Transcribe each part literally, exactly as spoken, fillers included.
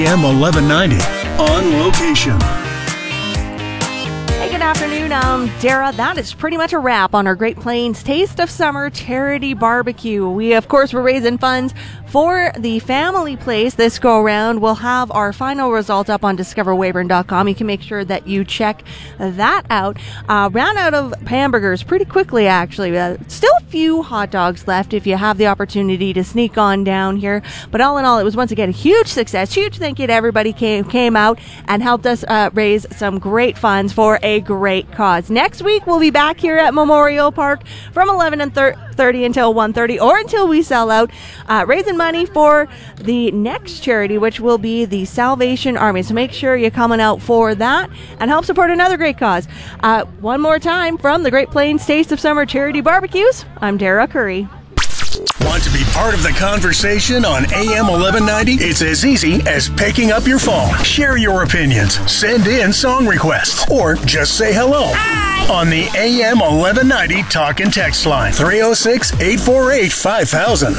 A M eleven ninety on location. Hey, good afternoon. I'm Dara. That is pretty much a wrap on our Great Plains Taste of Summer Charity Barbecue. We, of course, were raising funds for the family place this go around. We'll have our final result up on discover weyburn dot com. You can make sure that you check that out. Uh, ran out of hamburgers pretty quickly, actually. Uh, still a few hot dogs left if you have the opportunity to sneak on down here. But all in all, it was once again a huge success. Huge thank you to everybody came came out and helped us uh, raise some great funds for a great cause. Next week, we'll be back here at Memorial Park from eleven and thirty until one thirty, or until we sell out, uh, raising money for the next charity, which will be the Salvation Army. So make sure you're coming out for that and help support another great cause. Uh, one more time from the Great Plains Taste of Summer Charity Barbecues, I'm Dara Curry. Want to be part of the conversation on A M eleven ninety? It's as easy as picking up your phone. Share your opinions, send in song requests, or just say hello. Hi. On the A M eleven ninety talk and text line, three oh six, eight four eight, five thousand.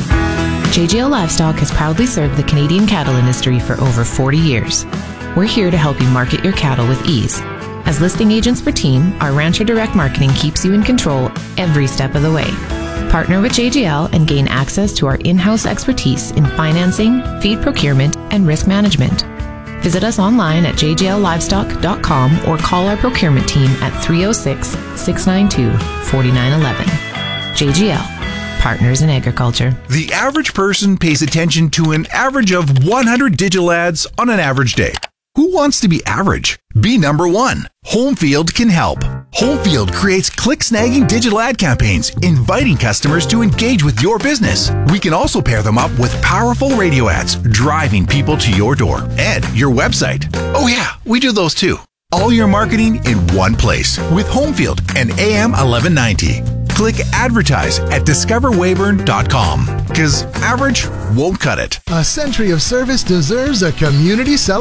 J J L Livestock has proudly served the Canadian cattle industry for over forty years. We're here to help you market your cattle with ease. As listing agents for Team, our Rancher Direct Marketing keeps you in control every step of the way. Partner with J J L and gain access to our in-house expertise in financing, feed procurement, and risk management. Visit us online at j j l livestock dot com or call our procurement team at three oh six, six nine two, four nine one one. J J L, Partners in Agriculture. The average person pays attention to an average of one hundred digital ads on an average day. Who wants to be average? Be number one. Homefield can help. Homefield creates click-snagging digital ad campaigns, inviting customers to engage with your business. We can also pair them up with powerful radio ads, driving people to your door and your website. Oh yeah, we do those too. All your marketing in one place with Homefield and A M eleven ninety. Click advertise at discover weyburn dot com, because average won't cut it. A century of service deserves a community celebration.